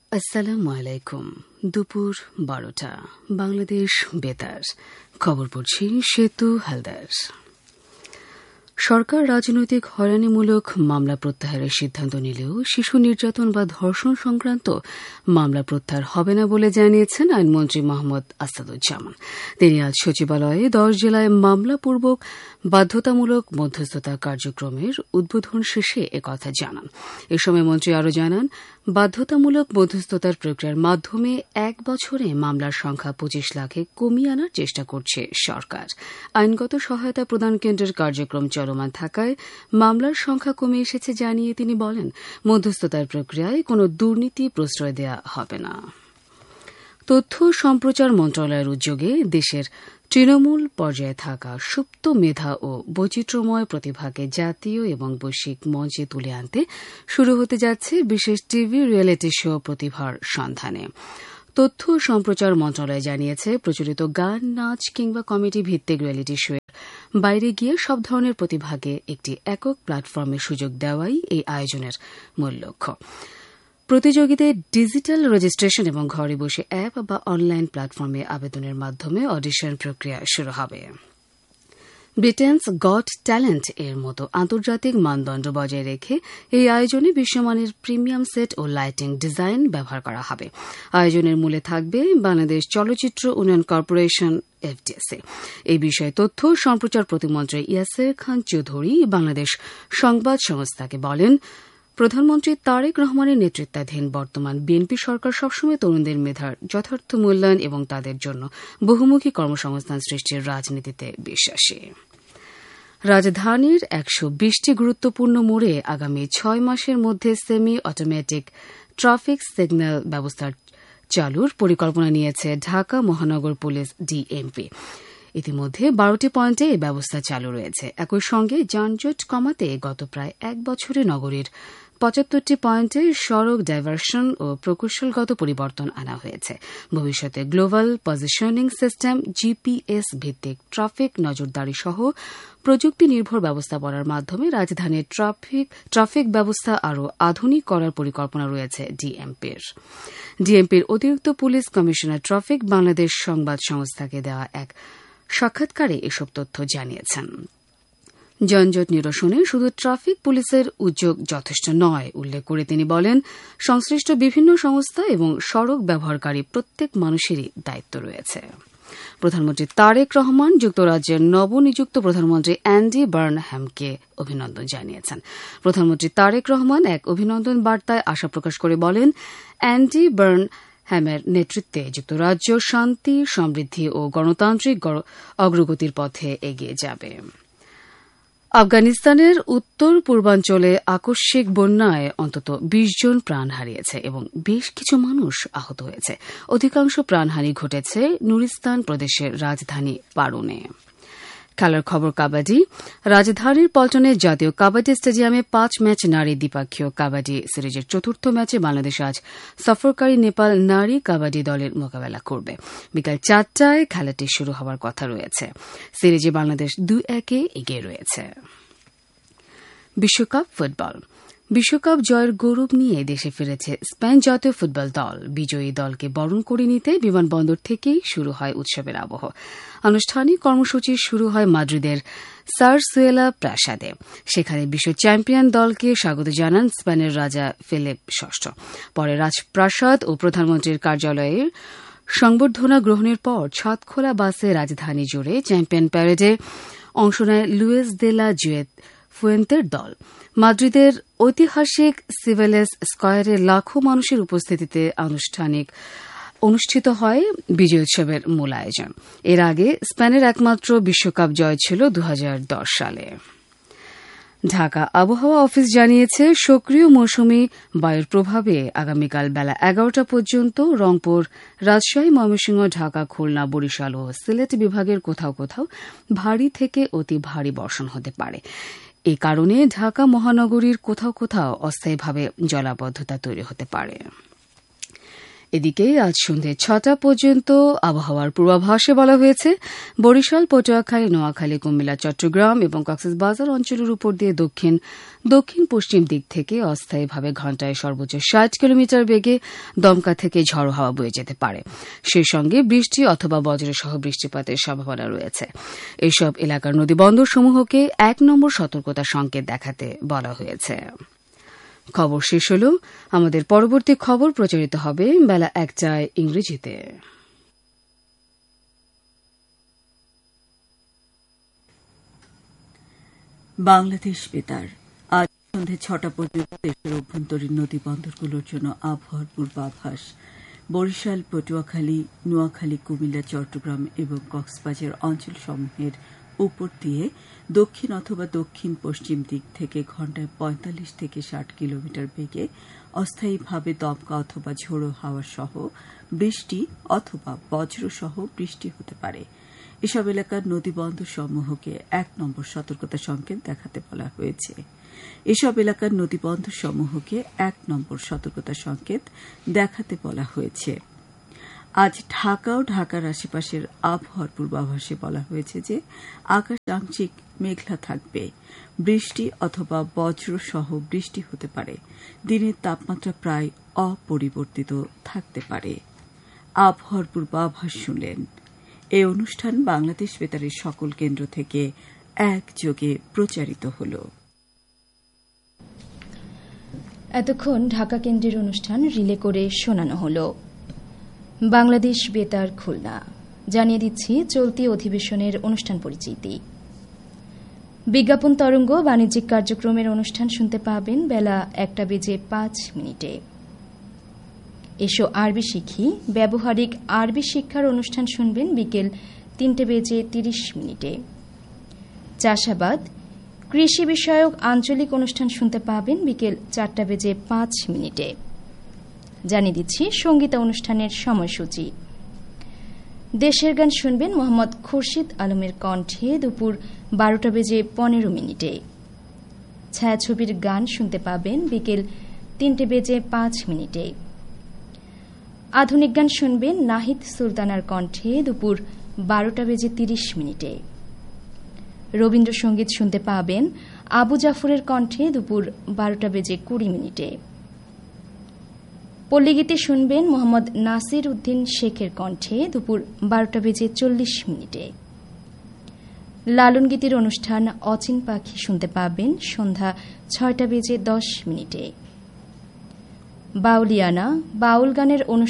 আসসালামু আলাইকুম। দুপুর 12টা বাংলাদেশ বেতার খবর পড়ছি সেতু হালদার। সরকার রাজনৈতিক হয়রানিমূলক মামলা প্রত্যাহারের সিদ্ধান্ত নিলেও শিশু নির্যাতন বা ধর্ষণ সংক্রান্ত মামলা প্রত্যাহার হবে না বলে জানিয়েছেন আইনমন্ত্রী মোহাম্মদ আসাদুজ্জামান। তিনি আজ সচিবালয়ে 10 জেলায় মামলাপূর্বক বাধ্যতামূলক মধ্যস্থতা কার্যক্রমের উদ্বোধন শেষে একথা জানান। এ সময় মন্ত্রী আরও জানান, বাধ্যতামূলক মধ্যস্থতার প্রক্রিয়ার মাধ্যমে 1 বছরে মামলার সংখ্যা 25 লাখে কমিয়ে আনার চেষ্টা করছে সরকার। আইনগত সহায়তা প্রদান কেন্দ্রের কার্যক্রম চলমান থাকায় মামলার সংখ্যা কমে এসেছে জানিয়ে তিনি বলেন, মধ্যস্থতার প্রক্রিয়ায় কোনো দুর্নীতি প্রশ্রয় দেওয়া হবে না। তথ্য সম্প্রচার মন্ত্রণালয়ের উদ্যোগে দেশের তৃণমূল পর্যায়ে থাকা সুপ্ত মেধা ও বৈচিত্র্যময় প্রতিভাকে জাতীয় এবং বৈশ্বিক মঞ্চে তুলে আনতে শুরু হতে যাচ্ছে বিশেষ টিভি রিয়েলিটি শো প্রতিভার সন্ধানে। তথ্য সম্প্রচার মন্ত্রণালয় জানিয়েছে, প্রচলিত গান, নাচ কিংবা কমেডি ভিত্তিক রিয়েলিটি শো এর বাইরে গিয়ে সব ধরনের প্রতিভাকে একটি একক প্ল্যাটফর্মে সুযোগ দেওয়াই এই আয়োজনের মূল লক্ষ্য। প্রতিযোগীদের ডিজিটাল রেজিস্ট্রেশন এবং ঘরে বসে অ্যাপ বা অনলাইন প্ল্যাটফর্মে আবেদনের মাধ্যমে অডিশন প্রক্রিয়া শুরু হবে। ব্রিটেনস গট ট্যালেন্ট এর মতো আন্তর্জাতিক মানদণ্ড বজায় রেখে এই আয়োজনে বিশ্বমানের প্রিমিয়াম সেট ও লাইটিং ডিজাইন ব্যবহার করা হবে। আয়োজনের মূলে থাকবে বাংলাদেশ চলচ্চিত্র উন্নয়ন কর্পোরেশন FDSA। এই বিষয়ে তথ্য সম্প্রচার প্রতিমন্ত্রী ইয়াসের খান চৌধুরী বাংলাদেশ সংবাদ সংস্থাকে বলেন, প্রধানমন্ত্রী তারেক রহমানের নেতৃত্বাধীন বর্তমান বিএনপি সরকার সবসময় তরুণদের মেধার যথার্থ মূল্যায়ন এবং তাদের জন্য বহুমুখী কর্মসংস্থান সৃষ্টির রাজনীতিতে বিশ্বাসী। রাজধানীর 120টি গুরুত্বপূর্ণ মোড়ে আগামী 6 মাসের মধ্যে সেমি অটোমেটিক ট্রাফিক সিগন্যাল ব্যবস্থা চালুর পরিকল্পনা নিয়েছে ঢাকা মহানগর পুলিশ ডিএমপি। ইতিমধ্যে 12টি পয়েন্টে এই ব্যবস্থা চালু রয়েছে। একই সঙ্গে যানজট কমাতে গত প্রায় 1 বছরে নগরীর 75টি পয়েন্টে সড়ক ডাইভার্সন ও প্রকৌশলগত পরিবর্তন আনা হয়েছে। ভবিষ্যতে গ্লোবাল পজিশনিং সিস্টেম, জিপিএস ভিত্তিক ট্রাফিক নজরদারি সহ প্রযুক্তি নির্ভর ব্যবস্থাপনার মাধ্যমে রাজধানীর ট্রাফিক ব্যবস্থা আরও আধুনিক করার পরিকল্পনা রয়েছে ডিএমপির অতিরিক্ত পুলিশ কমিশনার ট্রাফিক বাংলাদেশ সংবাদ সংস্থাকে দেওয়া এক সাক্ষাৎকারে এসব তথ্য জানিয়েছেন। যানজট নিরসনে শুধু ট্রাফিক পুলিশের উদ্যোগ যথেষ্ট নয় উল্লেখ করে তিনি বলেন, সংশ্লিষ্ট বিভিন্ন সংস্থা এবং সড়ক ব্যবহারকারী প্রত্যেক মানুষেরই দায়িত্ব রয়েছে। প্রধানমন্ত্রী তারেক রহমান যুক্তরাজ্যের নবনিযুক্ত প্রধানমন্ত্রী অ্যান্ডি বার্নহ্যামকে অভিনন্দন জানিয়েছেন। প্রধানমন্ত্রী তারেক রহমান এক অভিনন্দন বার্তায় আশা প্রকাশ করে বলেন, অ্যান্ডি বার্নহ্যামের নেতৃত্বে যুক্তরাজ্য শান্তি, সমৃদ্ধি ও গণতান্ত্রিক অগ্রগতির পথে এগিয়ে যাবে। আফগানিস্তানের উত্তর পূর্বাঞ্চলে আকস্মিক বন্যায় অন্তত 20 জন প্রাণ হারিয়েছে এবং বেশ কিছু মানুষ আহত হয়েছে। অধিকাংশ প্রাণহানি ঘটেছে নুরিস্তান প্রদেশের রাজধানী পারুনে। খেলার খবর কাবাডি। রাজধানীর পল্টনের জাতীয় কাবাডি স্টেডিয়ামে 5 ম্যাচ নারী দ্বিপাক্ষীয় কাবাডি সিরিজের চতুর্থ ম্যাচে বাংলাদেশ আজ সফরকারী নেপাল নারী কাবাডি দলের মোকাবেলা করবে। বিকাল 4টায় খেলাটি শুরু হওয়ার কথা রয়েছে। সিরিজে বাংলাদেশ 2-1 এগিয়ে রয়েছে। বিশ্বকাপ ফুটবল। বিশ্বকাপ জয়ের গৌরব নিয়ে দেশে ফিরেছে স্পেন জাতীয় ফুটবল দল। বিজয়ী দলকে বরণ করে নিতে বিমানবন্দর থেকেই শুরু হয় উৎসবের আবহ। আনুষ্ঠানিক কর্মসূচি শুরু হয় মাদ্রিদের সারসুয়েলা প্রাসাদে। সেখানে বিশ্ব চ্যাম্পিয়ন দলকে স্বাগত জানান স্পেনের রাজা ফিলিপ ষষ্ঠ। পরে রাজপ্রাসাদ ও প্রধানমন্ত্রীর কার্যালয়ের সংবর্ধনা গ্রহণের পর ছাদখোলা বাসে রাজধানী জুড়ে চ্যাম্পিয়ন প্যারেডে অংশ নেয় লুইস দে লা ফুয়েন্তের দল। মাদ্রিদের ঐতিহাসিক সিভেলেস স্কয়ারে লাখো মানুষের উপস্থিতিতে অনুষ্ঠিত হয় বিজয় উৎসবের মূল আয়োজন। এর আগে স্পেনের একমাত্র বিশ্বকাপ জয় ছিল 2010 সালে। ঢাকা আবহাওয়া অফিস জানিয়েছে, সক্রিয় মৌসুমী বায়ুর প্রভাবে আগামীকাল বেলা 11টা পর্যন্ত রংপুর, রাজশাহী, ময়মনসিংহ, ঢাকা, খুলনা, বরিশাল ও সিলেট বিভাগের কোথাও কোথাও ভারী থেকে অতি ভারী বর্ষণ হতে পারে। এ কারণে ঢাকা মহানগরীর কোথাও কোথাও অস্থায়ীভাবে জলাবদ্ধতা তৈরি হতে পারে। এদিকে আজ সন্ধ্যে ৬টা পর্যন্ত আবহাওয়ার পূর্বাভাসে বলা হয়েছে বরিশাল, পটুয়াখালী, নোয়াখালী, কুমিল্লা, চট্টগ্রাম এবং কক্সবাজার অঞ্চলের উপর দিয়ে দক্ষিণ পশ্চিম দিক থেকে অস্থায়ীভাবে ঘণ্টায় সর্বোচ্চ ৬০ কিলোমিটার বেগে দমকা থেকে ঝড়ো হাওয়া বয়ে যেতে পারে। সেই সঙ্গে বৃষ্টি অথবা বজ্রসহ বৃষ্টিপাতের সম্ভাবনা রয়েছে। এসব এলাকার নদীবন্দরসমূহকে ১ নম্বর সতর্কতা সংকেত দেখাতে বলা হয়েছে। খবর শেষ হল। আমাদের পরবর্তী খবর প্রচারিত হবে বেলা ১টায় ইংরেজিতে। বাংলাদেশ বেতার আজ সন্ধ্যে ৬টা পর্যন্ত দেশের অভ্যন্তরীণ নদী বন্দরগুলোর জন্য আবহাওয়ার পূর্বাভাস। বরিশাল, পটুয়াখালী, নোয়াখালী, কুমিল্লা, চট্টগ্রাম এবং কক্সবাজার অঞ্চলসমূহের উপর দিয়ে দক্ষিণ অথবা দক্ষিণ পশ্চিম দিক থেকে ঘণ্টায় ৪৫ থেকে ৬০ কিলোমিটার বেগে অস্থায়ীভাবে দমকা অথবা ঝোড়ো হাওয়া সহ বৃষ্টি অথবা বজ্রসহ বৃষ্টি হতে পারে। এসব এলাকার নদীবন্দর সমূহকে ১ নম্বর সতর্কতা সংকেত দেখাতে বলা হয়েছে। এসব এলাকার নদীবন্দর সমূহকে ১ নম্বর সতর্কতা সংকেত দেখাতে বলা হয়েছে। আজ ঢাকা ও ঢাকার আশেপাশের আবহাওয়ার পূর্বাভাসে বলা হয়েছে যে আকাশ আংশিক মেঘলা থাকবে, বৃষ্টি অথবা বজ্রসহ বৃষ্টি হতে পারে। দিনের তাপমাত্রা প্রায় অপরিবর্তিত থাকতে পারে। আবহাওয়ার পূর্বাভাস শুনলেন। এই অনুষ্ঠান বাংলাদেশ বেতারের সকল কেন্দ্র থেকে একযোগে প্রচারিত হল। এতক্ষণ ঢাকা কেন্দ্রের অনুষ্ঠান রিলে করে শোনানো হল। বাংলাদেশ বেতার খুলনা জানিয়ে দিচ্ছি চলতি অধিবেশনের অনুষ্ঠান পরিচিতি। বিজ্ঞাপন তরঙ্গ বাণিজ্যিক কার্যক্রমের অনুষ্ঠান শুনতে পাবেন বেলা ১:০৫। এসো আরবি শিখি ব্যবহারিক আরবি শিক্ষার অনুষ্ঠান শুনবেন বিকেল ৩:৩০। চাষাবাদ কৃষি বিষয়ক আঞ্চলিক অনুষ্ঠান শুনতে পাবেন বিকেল ৪:০৫। জানিয়ে দিচ্ছি সঙ্গীতা অনুষ্ঠানের সময়সূচি। দেশের গান শুনবেন মোহাম্মদ খুরশিদ আলমের কণ্ঠে দুপুর ১২:১৫। ছায়াছবির গান শুনতে পাবেন বিকেল ৩:০৫। আধুনিক গান শুনবেন নাহিদ সুলতানার কণ্ঠে দুপুর ১২:৩০। রবীন্দ্রসঙ্গীত শুনতে পাবেন আবু জাফরের কণ্ঠে দুপুর ১২:২০। পল্লীগীতি শুনবেন মোহাম্মদ নাসির উদ্দিন শেখের কণ্ঠে দুপুর ১২:৪০। লালন গীতির অনুষ্ঠান অচিন পাখি শুনতে পাবেন সন্ধ্যা ৬:১০। বাউলিয়ানা বাউল গানের অনুষ্ঠান